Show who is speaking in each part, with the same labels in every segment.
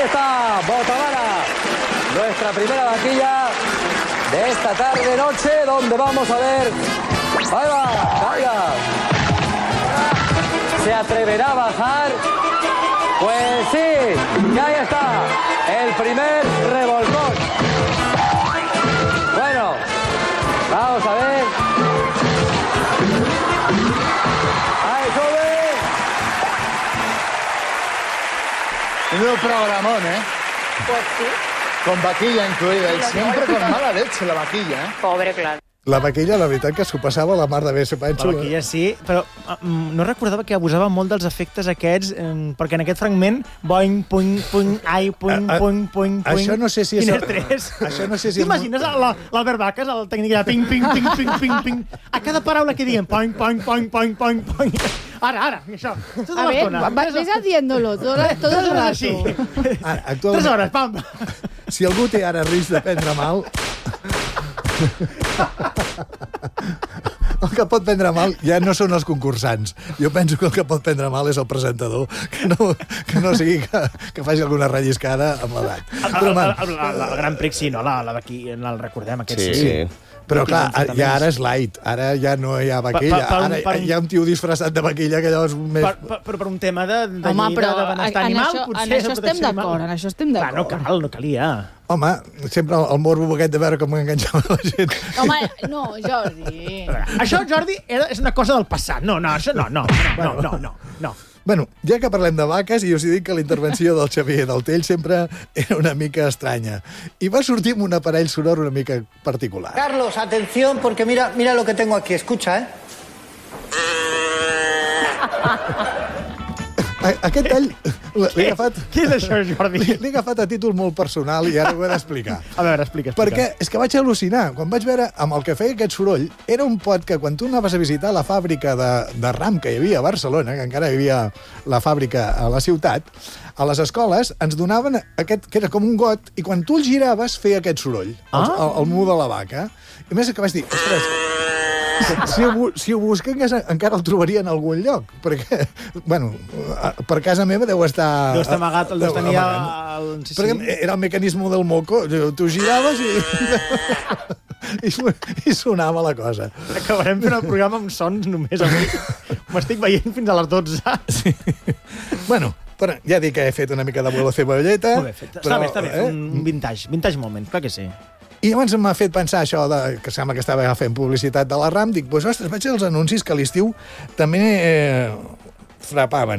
Speaker 1: está, Botamara, nuestra primera vaquilla de esta tarde-noche, donde vamos a ver... ¡Ahí va! ¡Caiga! ¿Se atreverá a bajar? Pues sí, y ahí está, el primer revolcón. Bueno, vamos a ver. ¡Ahí sube!
Speaker 2: Menudo programón, ¿eh?
Speaker 3: Pues sí.
Speaker 2: Con vaquilla incluida. Y siempre con mala leche la vaquilla, ¿eh?
Speaker 3: Pobre, clar.
Speaker 4: La vaquilla, la veritat, que s'ho passava la mar de bé, se penso.
Speaker 5: La vaquilla sí, però no recordava que abusava molt dels efectes aquests, perquè en aquest fragment, boing, puny, puny, ai, puny, puny, puny, puny...
Speaker 4: Això no sé si és...
Speaker 5: Quin estrès.
Speaker 4: Això no sé si és...
Speaker 5: T'imagines l'Albert Baques, el tècnic de ping, ping, ping, ping, ping, ping, a cada paraula que diguem, poing, poing, poing, poing, poing, poing... Ara, això.
Speaker 6: A ver, ves haciéndolo todo el rato.
Speaker 5: Sí.
Speaker 4: Actualment,
Speaker 5: 3 hores, pam.
Speaker 4: si algú té ara risc de prendre mal... El que pot prendre mal ja no són els concursants. Jo penso que el que pot prendre mal és el presentador, que no sigui que faci alguna relliscada amb l'edat.
Speaker 5: El Gran Prix sí, no? Aquí el recordem, aquest sí.
Speaker 4: Però clar, ja ara és light, ara ja no hi ha vaquilla, ara hi ha un tio disfressat de vaquilla que llavors...
Speaker 5: Però per un tema de llei de benestar animal, potser...
Speaker 6: En això estem d'acord, en això estem d'acord.
Speaker 5: Clar, no calia.
Speaker 4: Home, sempre el morbo aquest de veure com enganxava la gent.
Speaker 6: Home, no, Jordi.
Speaker 5: Això, Jordi, és una cosa del passat. No, això no.
Speaker 4: Bueno, ja que parlem de vaques, i us he dit que la intervenció del Xavier del Tell sempre era una mica estranya. I va sortir amb un aparell sonor una mica particular.
Speaker 7: Carlos, atención, porque mira lo que tengo aquí. Escucha, ¿eh?
Speaker 4: Aquest tall l'he agafat...
Speaker 5: Què és això, Jordi?
Speaker 4: L'he agafat a títol molt personal i ara ho he d'explicar.
Speaker 5: A veure, explica.
Speaker 4: Perquè és que vaig al·lucinar. Quan vaig veure amb el que feia aquest soroll, era un pot que quan tu anaves a visitar la fàbrica de ram que hi havia a Barcelona, que encara hi havia la fàbrica a la ciutat, a les escoles ens donaven aquest, que era com un got, i quan tu el giraves feia aquest soroll, el mu de la vaca. I a més que vaig dir, ostres, si ho busquen encara el trobaria en algun lloc, perquè, bueno, per casa meva deu estar...
Speaker 5: Deu estar amagat, el deu tenir...
Speaker 4: Perquè era el mecanisme del moco, tu giraves i sonava la cosa.
Speaker 5: Acabarem fent el programa amb sons només avui. M'estic veient fins a les 12.
Speaker 4: Sí. Bueno, però ja dic que he fet una mica de bola cebolleta.
Speaker 5: Molt bé fet. Està bé, un vintage moment, clar que sí.
Speaker 4: I llavors m'ha fet pensar això, que sembla que estava fent publicitat de la RAM, dic, doncs, ostres, vaig als anuncis que a l'estiu també frapaven.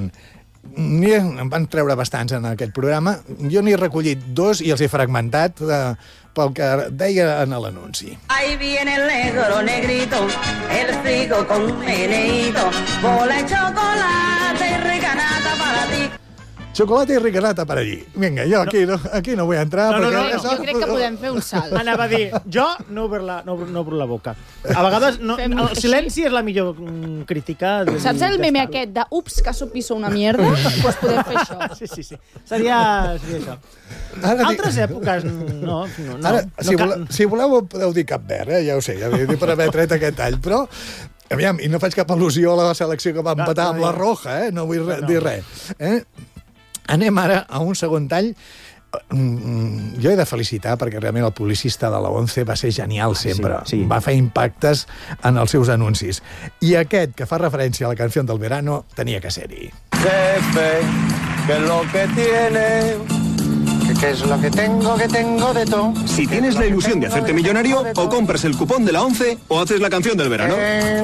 Speaker 4: Em van treure bastants en aquest programa. Jo n'he recollit 2 i els he fragmentat pel que deia en l'anunci.
Speaker 8: Ahí viene el negro negrito, el frigo con meneíto, bola de chocolate y reganata para ti.
Speaker 4: Xocolata i ricanata per allí. Vinga, jo aquí no vull entrar.
Speaker 6: No, jo crec que podem fer un salt.
Speaker 5: Anava a dir, jo no obro la boca. A vegades el silenci és la millor crítica.
Speaker 6: Saps el meme aquest de ups, que soy piso una mierda? Doncs podem fer això.
Speaker 5: Sí. Seria això. Altres èpoques, no.
Speaker 4: Ara, si voleu, podeu dir Cap Verd, ja ho sé, ja per haver tret aquest tall, però... Aviam, i no faig cap al·lusió a la selecció que va empatar amb la Roja, no vull dir res. Anem ara a un segon tall. Jo he de felicitar perquè realment el publicista de la 11 va ser genial sempre. Sí. Va fer impactes en els seus anuncis. I aquest, que fa referència a la canció del verano, tenia que ser-hi.
Speaker 1: Jefe, que lo que tiene...
Speaker 7: ¿Qué es lo que tengo de todo?
Speaker 9: Si tienes la ilusión de hacerte millonario, o compras el cupón de la 11 o haces la canción del verano.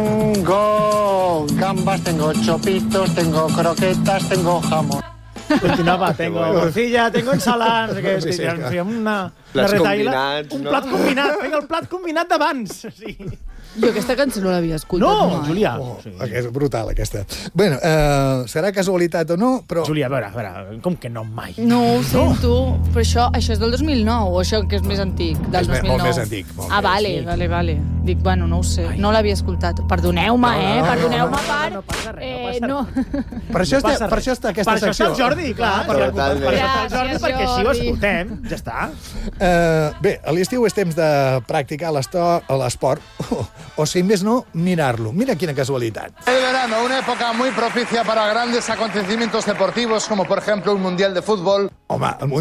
Speaker 7: Tengo gambas, tengo chopitos, tengo croquetas, tengo jamón.
Speaker 5: Continuava, tengo morcilla, tengo ensalada, no sé què, fèiem una retaïla. Un plat combinat, vinga, el plat combinat d'abans. Sí.
Speaker 6: Jo aquesta cançó no l'havia escoltat
Speaker 5: mai. No, Julià.
Speaker 4: És brutal, aquesta. Bueno, serà casualitat o no, però...
Speaker 5: Julià, a veure, com que no mai?
Speaker 6: No ho sento, però això és del 2009, o això que és més antic, del 2009?
Speaker 4: És molt més antic.
Speaker 6: Vale. Dic, bueno, no ho sé, no l'havia escoltat. Perdoneu-me, perdoneu-me per...
Speaker 5: No passa res.
Speaker 4: Per això està aquesta secció.
Speaker 5: Per això està el Jordi, clar. Per això està el Jordi, perquè així ho escoltem. Ja està.
Speaker 4: Bé, a l'estiu és temps de practicar l'esport, o si més no, mirar-lo. Mira quina casualitat.
Speaker 2: El verano, una época muy propicia para grandes acontecimientos deportivos, como por ejemplo un mundial de fútbol.
Speaker 4: Home, el